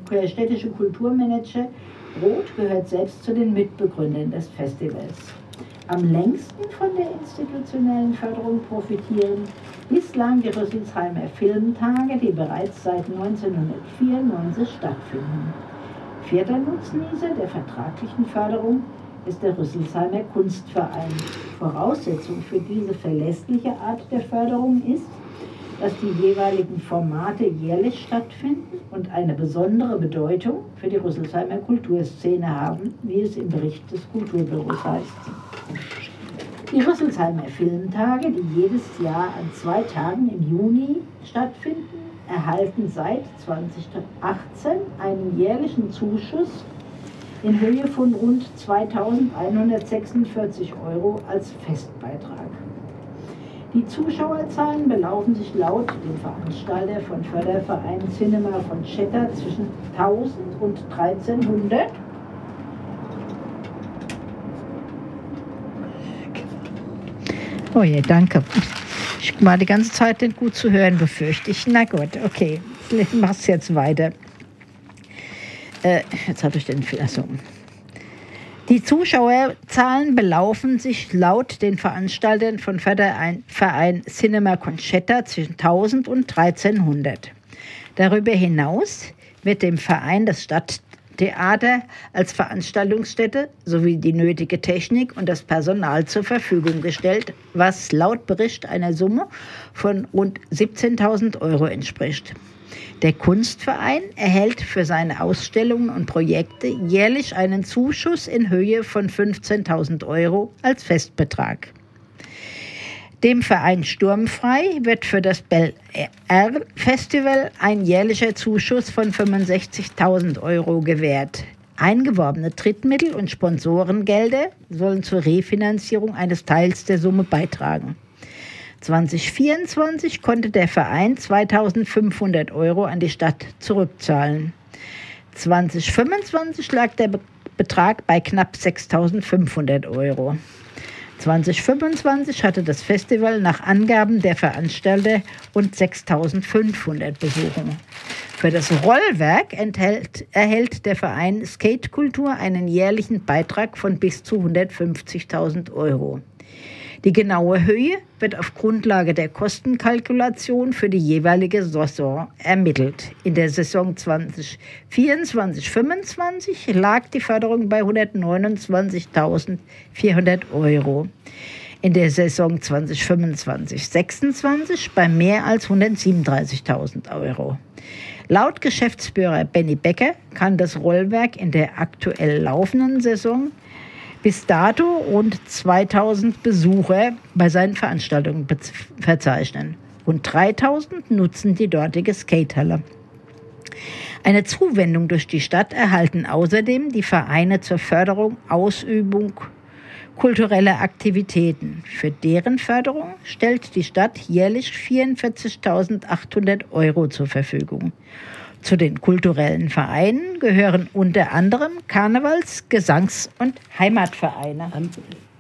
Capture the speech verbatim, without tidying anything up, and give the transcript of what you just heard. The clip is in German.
der städtische Kulturmanager Roth gehört selbst zu den Mitbegründern des Festivals. Am längsten von der institutionellen Förderung profitieren bislang die Rüsselsheimer Filmtage, die bereits seit neunzehnhundertvierundneunzig stattfinden. Vierter Nutznießer der vertraglichen Förderung ist der Rüsselsheimer Kunstverein. Voraussetzung für diese verlässliche Art der Förderung ist, dass die jeweiligen Formate jährlich stattfinden und eine besondere Bedeutung für die Rüsselsheimer Kulturszene haben, wie es im Bericht des Kulturbüros heißt. Die Rüsselsheimer Filmtage, die jedes Jahr an zwei Tagen im Juni stattfinden, erhalten seit zweitausendachtzehn einen jährlichen Zuschuss in Höhe von rund zweitausendeinhundertsechsundvierzig Euro als Festbeitrag. Die Zuschauerzahlen belaufen sich laut dem Veranstalter von Förderverein Cinema von Schetter zwischen tausend und dreizehnhundert. Oh je, danke. Ich war die ganze Zeit nicht gut zu hören, befürchte ich. Na gut, okay, ich mach's jetzt weiter. Äh, jetzt habe ich den Fehler. So. Die Zuschauerzahlen belaufen sich laut den Veranstaltern von Förderverein Cinema Conchetta zwischen tausend und dreizehnhundert. Darüber hinaus wird dem Verein das Stadttheater als Veranstaltungsstätte sowie die nötige Technik und das Personal zur Verfügung gestellt, was laut Bericht einer Summe von rund siebzehntausend Euro entspricht. Der Kunstverein erhält für seine Ausstellungen und Projekte jährlich einen Zuschuss in Höhe von fünfzehntausend Euro als Festbetrag. Dem Verein Sturmfrei wird für das Bel Air Festival ein jährlicher Zuschuss von fünfundsechzigtausend Euro gewährt. Eingeworbene Drittmittel und Sponsorengelder sollen zur Refinanzierung eines Teils der Summe beitragen. zwanzig vierundzwanzig konnte der Verein zweitausendfünfhundert Euro an die Stadt zurückzahlen. zwanzig fünfundzwanzig lag der Be- Betrag bei knapp sechstausendfünfhundert Euro. zwanzig fünfundzwanzig hatte das Festival nach Angaben der Veranstalter rund sechstausendfünfhundert Besucher. Für das Rollwerk enthält, erhält der Verein Skatekultur einen jährlichen Beitrag von bis zu hundertfünfzigtausend Euro. Die genaue Höhe wird auf Grundlage der Kostenkalkulation für die jeweilige Saison ermittelt. In der Saison zwanzig vierundzwanzig fünfundzwanzig lag die Förderung bei hundertneunundzwanzigtausendvierhundert Euro. In der Saison zwanzig fünfundzwanzig sechsundzwanzig bei mehr als hundertsiebenunddreißigtausend Euro. Laut Geschäftsführer Benny Becker kann das Rollwerk in der aktuell laufenden Saison bis dato rund zweitausend Besucher bei seinen Veranstaltungen verzeichnen. Rund dreitausend nutzen die dortige Skatehalle. Eine Zuwendung durch die Stadt erhalten außerdem die Vereine zur Förderung, Ausübung kultureller Aktivitäten. Für deren Förderung stellt die Stadt jährlich vierundvierzigtausendachthundert Euro zur Verfügung. Zu den kulturellen Vereinen gehören unter anderem Karnevals-, Gesangs- und Heimatvereine.